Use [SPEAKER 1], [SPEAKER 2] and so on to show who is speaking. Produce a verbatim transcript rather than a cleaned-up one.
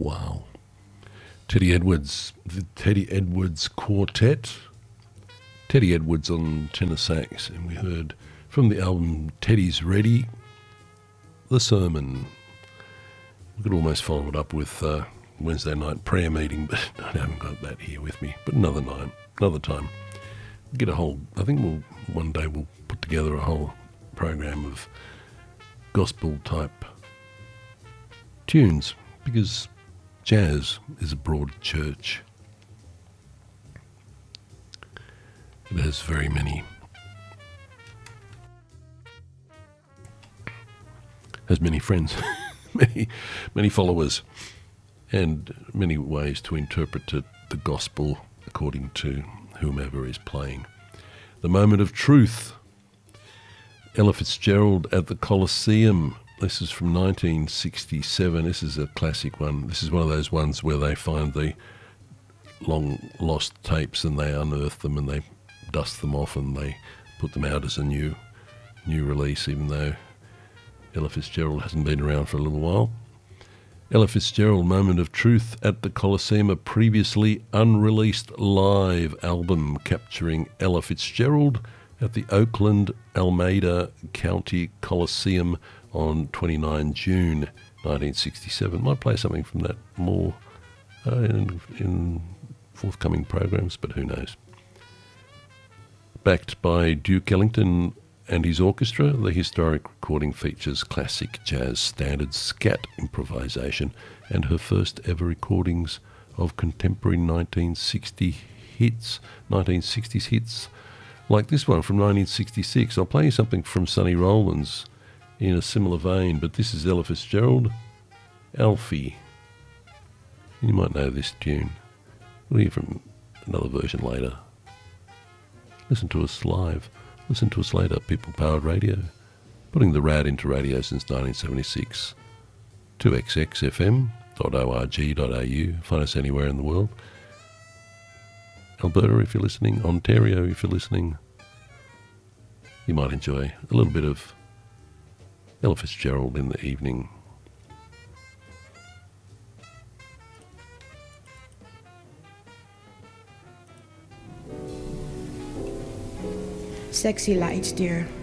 [SPEAKER 1] while. Teddy Edwards, the Teddy Edwards Quartet. Teddy Edwards on tenor sax, and we heard from the album Teddy's Ready, The Sermon. We could almost follow it up with uh, Wednesday night prayer meeting, but I haven't got that here with me. But another time, another time, get a whole. I think we'll one day we'll put together a whole program of gospel type tunes, because jazz is a broad church. It has very many, has many friends, many, many followers, and many ways to interpret it, the gospel according to whomever is playing. The Moment of Truth, Ella Fitzgerald at the Colosseum. This is from nineteen sixty-seven. This is a classic one. This is one of those ones where they find the long lost tapes and they unearth them and they dust them off and they put them out as a new new release, even though Ella Fitzgerald hasn't been around for a little while. Ella Fitzgerald, Moment of Truth at the Colosseum, a previously unreleased live album capturing Ella Fitzgerald at the Oakland Alameda County Coliseum on the twenty-ninth of June nineteen sixty-seven. Might play something from that more uh, in, in forthcoming programs, but who knows. Backed by Duke Ellington and his orchestra, the historic recording features classic jazz standards, scat improvisation, and her first ever recordings of contemporary nineteen sixty hits, nineteen sixties hits, like this one from nineteen sixty-six. I'll play you something from Sonny Rollins in a similar vein, but this is Ella Fitzgerald, Alfie. You might know this tune. We'll hear from another version later. Listen to us live. Listen to us later. People Powered Radio. Putting the rad into radio since nineteen seventy-six. two x x f m dot org dot a u. Find us anywhere in the world. Alberta, if you're listening. Ontario, if you're listening. You might enjoy a little bit of Ella Fitzgerald in the evening.
[SPEAKER 2] Sexy lights, dear.